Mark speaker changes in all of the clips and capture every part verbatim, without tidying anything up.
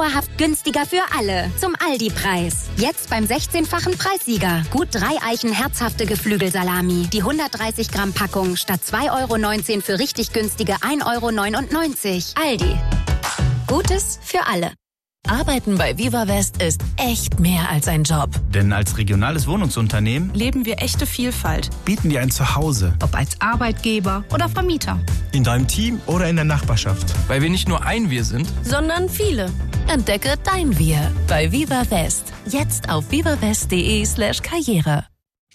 Speaker 1: dauerhaft günstiger für alle. Zum Aldi-Preis. Jetzt beim sechzehnfachen Preissieger. Gut drei Eichen herzhafte Geflügelsalami. Die hundertdreißig Gramm Packung statt zwei Euro neunzehn für richtig günstige ein Euro neunundneunzig. Aldi. Gutes für alle.
Speaker 2: Arbeiten bei Viva West ist echt mehr als ein Job.
Speaker 3: Denn als regionales Wohnungsunternehmen
Speaker 4: leben wir echte Vielfalt.
Speaker 3: Bieten dir ein Zuhause.
Speaker 4: Ob als Arbeitgeber oder Vermieter.
Speaker 3: In deinem Team oder in der Nachbarschaft.
Speaker 5: Weil wir nicht nur ein Wir sind,
Speaker 2: sondern viele. Entdecke dein Wir bei Viva West. Jetzt auf vivawest.de slash Karriere.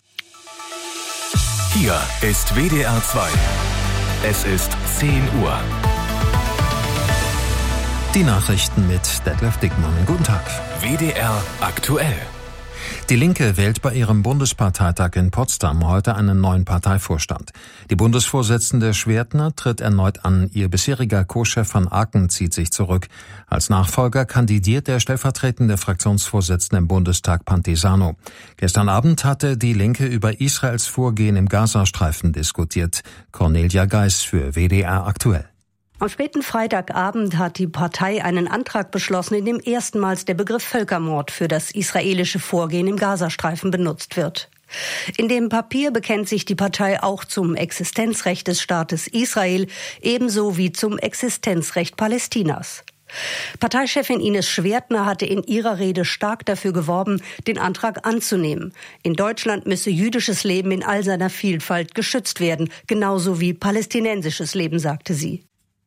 Speaker 6: Hier ist W D R zwei. Es ist zehn Uhr.
Speaker 7: Die Nachrichten mit Detlef Dickmann. Guten Tag.
Speaker 6: W D R aktuell.
Speaker 7: Die Linke wählt bei ihrem Bundesparteitag in Potsdam heute einen neuen Parteivorstand. Die Bundesvorsitzende Schwertner tritt erneut an. Ihr bisheriger Co-Chef van Aken zieht sich zurück. Als Nachfolger kandidiert der stellvertretende Fraktionsvorsitzende im Bundestag Pantisano. Gestern Abend hatte die Linke über Israels Vorgehen im Gazastreifen diskutiert. Cornelia Geis für W D R aktuell.
Speaker 8: Am späten Freitagabend hat die Partei einen Antrag beschlossen, in dem erstmals der Begriff Völkermord für das israelische Vorgehen im Gazastreifen benutzt wird. In dem Papier bekennt sich die Partei auch zum Existenzrecht des Staates Israel, ebenso wie zum Existenzrecht Palästinas. Parteichefin Ines Schwertner hatte in ihrer Rede stark dafür geworben, den Antrag anzunehmen. In Deutschland müsse jüdisches Leben in all seiner Vielfalt geschützt werden, genauso wie palästinensisches Leben, sagte sie.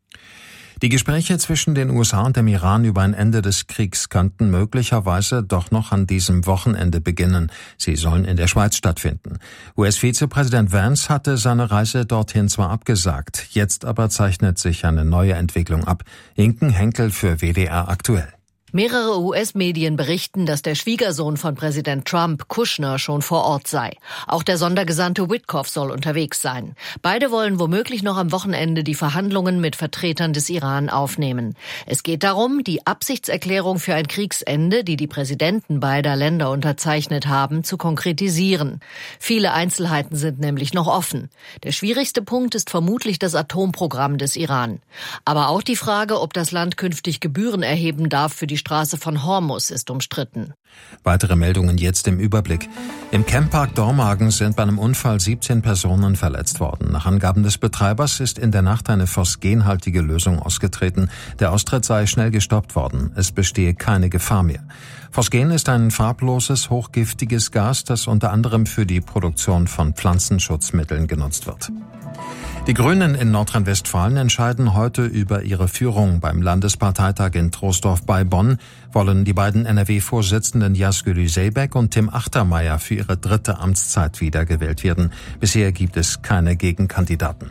Speaker 7: Die Gespräche zwischen den U S A und dem Iran über ein Ende des Kriegs könnten möglicherweise doch noch an diesem Wochenende beginnen. Sie sollen in der Schweiz stattfinden. U S-Vizepräsident Vance hatte seine Reise dorthin zwar abgesagt, jetzt aber zeichnet sich eine neue Entwicklung ab. Inken Henkel für W D R aktuell.
Speaker 9: Mehrere U S-Medien berichten, dass der Schwiegersohn von Präsident Trump, Kushner, schon vor Ort sei. Auch der Sondergesandte Witkoff soll unterwegs sein. Beide wollen womöglich noch am Wochenende die Verhandlungen mit Vertretern des Iran aufnehmen. Es geht darum, die Absichtserklärung für ein Kriegsende, die die Präsidenten beider Länder unterzeichnet haben, zu konkretisieren. Viele Einzelheiten sind nämlich noch offen. Der schwierigste Punkt ist vermutlich das Atomprogramm des Iran. Aber auch die Frage, ob das Land künftig Gebühren erheben darf für die Straße von Hormuz, ist umstritten.
Speaker 7: Weitere Meldungen jetzt im Überblick. Im Camppark Dormagen sind bei einem Unfall siebzehn Personen verletzt worden. Nach Angaben des Betreibers ist in der Nacht eine phosgenhaltige Lösung ausgetreten. Der Austritt sei schnell gestoppt worden. Es bestehe keine Gefahr mehr. Phosgen ist ein farbloses, hochgiftiges Gas, das unter anderem für die Produktion von Pflanzenschutzmitteln genutzt wird. Die Grünen in Nordrhein-Westfalen entscheiden heute über ihre Führung. Beim Landesparteitag in Troisdorf bei Bonn wollen die beiden N R W-Vorsitzenden Yazgül Zeybek und Tim Achtermeier für ihre dritte Amtszeit wiedergewählt werden. Bisher gibt es keine Gegenkandidaten.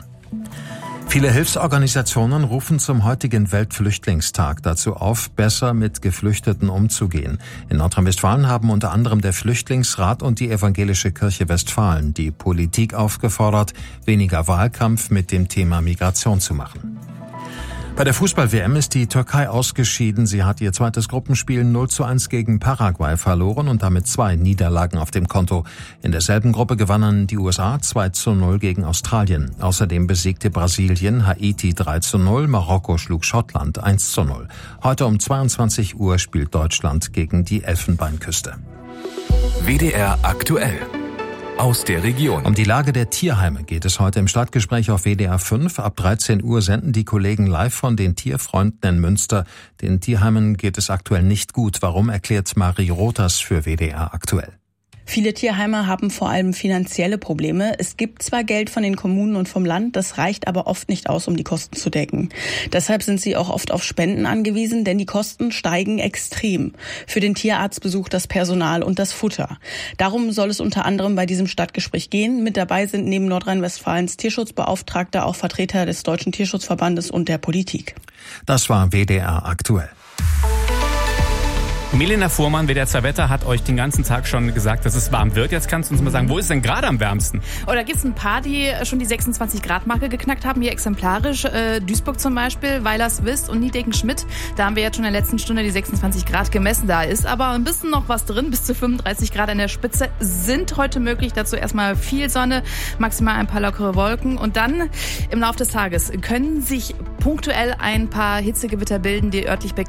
Speaker 7: Viele Hilfsorganisationen rufen zum heutigen Weltflüchtlingstag dazu auf, besser mit Geflüchteten umzugehen. In Nordrhein-Westfalen haben unter anderem der Flüchtlingsrat und die Evangelische Kirche Westfalen die Politik aufgefordert, weniger Wahlkampf mit dem Thema Migration zu machen. Bei der Fußball-W M ist die Türkei ausgeschieden. Sie hat ihr zweites Gruppenspiel null zu eins gegen Paraguay verloren und damit zwei Niederlagen auf dem Konto. In derselben Gruppe gewannen die U S A zwei zu null gegen Australien. Außerdem besiegte Brasilien Haiti drei zu null, Marokko schlug Schottland eins zu null. Heute um zweiundzwanzig Uhr spielt Deutschland gegen die Elfenbeinküste.
Speaker 6: W D R aktuell. Aus der Region.
Speaker 7: Um die Lage der Tierheime geht es heute im Stadtgespräch auf W D R fünf. Ab dreizehn Uhr senden die Kollegen live von den Tierfreunden in Münster. Den Tierheimen geht es aktuell nicht gut. Warum, erklärt Marie Rothers für W D R aktuell.
Speaker 10: Viele Tierheime haben vor allem finanzielle Probleme. Es gibt zwar Geld von den Kommunen und vom Land, das reicht aber oft nicht aus, um die Kosten zu decken. Deshalb sind sie auch oft auf Spenden angewiesen, denn die Kosten steigen extrem. Für den Tierarztbesuch, das Personal und das Futter. Darum soll es unter anderem bei diesem Stadtgespräch gehen. Mit dabei sind neben Nordrhein-Westfalens Tierschutzbeauftragter auch Vertreter des Deutschen Tierschutzverbandes und der Politik.
Speaker 7: Das war W D R aktuell.
Speaker 5: Melina Fuhrmann, W D R zwei Wetter, hat euch den ganzen Tag schon gesagt, dass es warm wird. Jetzt kannst du uns mal sagen, wo ist es denn gerade am wärmsten?
Speaker 4: Oh, da gibt es ein paar, die schon die sechsundzwanzig Grad Marke geknackt haben. Hier exemplarisch äh, Duisburg zum Beispiel, Weilerswist und Niedecken-Schmidt. Da haben wir jetzt schon in der letzten Stunde die sechsundzwanzig Grad gemessen. Da ist aber ein bisschen noch was drin. Bis zu fünfunddreißig Grad an der Spitze sind heute möglich. Dazu erstmal viel Sonne, maximal ein paar lockere Wolken. Und dann im Laufe des Tages können sich punktuell ein paar Hitzegewitter bilden, die örtlich bekannt